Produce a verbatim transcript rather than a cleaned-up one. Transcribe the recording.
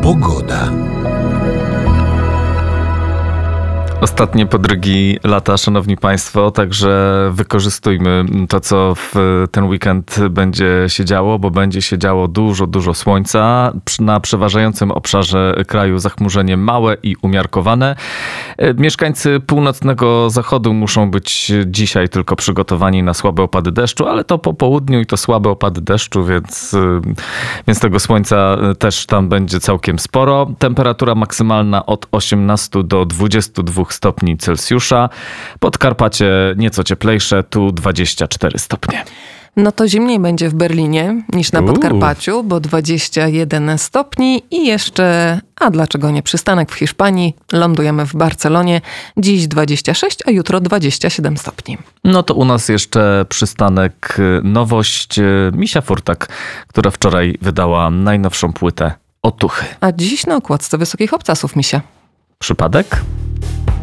Pogoda. Ostatnie podrygi lata, szanowni państwo, także wykorzystujmy to, co w ten weekend będzie się działo, bo będzie się działo dużo, dużo słońca. Na przeważającym obszarze kraju zachmurzenie małe i umiarkowane. Mieszkańcy północnego zachodu muszą być dzisiaj tylko przygotowani na słabe opady deszczu, ale to po południu i to słabe opady deszczu, więc, więc tego słońca też tam będzie całkiem sporo. Temperatura maksymalna od osiemnastu do dwudziestu dwóch stopni Celsjusza. Podkarpacie nieco cieplejsze, tu dwadzieścia cztery stopnie. No to zimniej będzie w Berlinie niż na Podkarpaciu, bo dwadzieścia jeden stopni i jeszcze, a dlaczego nie, przystanek w Hiszpanii. Lądujemy w Barcelonie. Dziś dwadzieścia sześć, a jutro dwadzieścia siedem stopni. No to u nas jeszcze przystanek nowość Misia Furtak, która wczoraj wydała najnowszą płytę Otuchy. A dziś na okładce Wysokich Obcasów, Misia. Przypadek?